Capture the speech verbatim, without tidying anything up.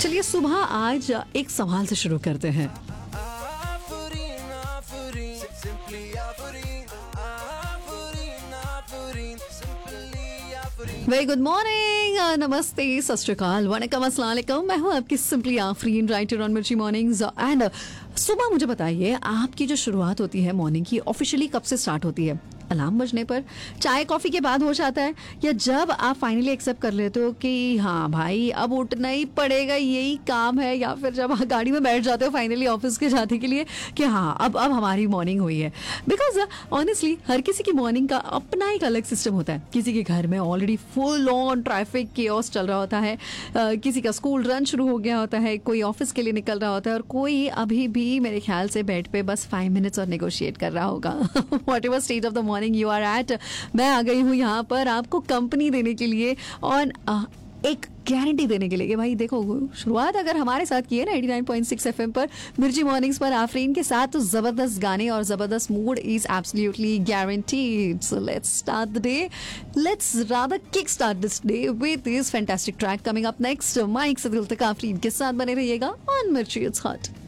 चलिए सुबह आज एक सवाल से शुरू करते हैं। वेरी गुड मॉर्निंग, नमस्ते, सत श्री अकाल, वणकम, अस्सलाम वालेकुम। मैं हूँ आपकी सिंपली आफरीन, राइटर ऑन मिर्ची मॉर्निंग्स। एंड सुबह मुझे बताइए, आपकी जो शुरुआत होती है मॉर्निंग की, ऑफिशियली कब से स्टार्ट होती है? अलार्म बजने पर, चाय कॉफी के बाद हो जाता है, या जब आप फाइनली एक्सेप्ट कर लेते हो कि हाँ भाई अब उठना ही पड़ेगा, यही काम है, या फिर जब गाड़ी में बैठ जाते हो फाइनली ऑफिस के जाने के लिए कि हाँ अब अब हमारी मॉर्निंग हुई है? बिकॉज ऑनेस्टली हर किसी की मॉर्निंग का अपना एक अलग सिस्टम होता है। किसी के घर में already full on traffic chaos चल रहा होता है, uh, किसी का स्कूल रन शुरू हो गया होता है, कोई ऑफिस के लिए निकल रहा होता है, और कोई अभी भी मेरे ख्याल से बेड पे बस फाइव मिनट्स और नेगोशिएट कर रहा होगा। What ever stage of the morning you are eight, मैं आ गई हूँ यहाँ पर आपको कंपनी देने के लिए और एक गारंटी देने के लिए कि भाई देखो, शुरुआत अगर हमारे साथ की है ना eighty nine point six FM पर, मिर्ची मॉर्निंग्स पर आफरीन के साथ, तो जबरदस्त गाने और जबरदस्त mood is absolutely guaranteed. So let's start the day, let's rather kick start this day with this fantastic track coming up next. Mic से दिल तक आफरीन के साथ बने रहिएगा ऑन मिर्ची इट्स हॉट।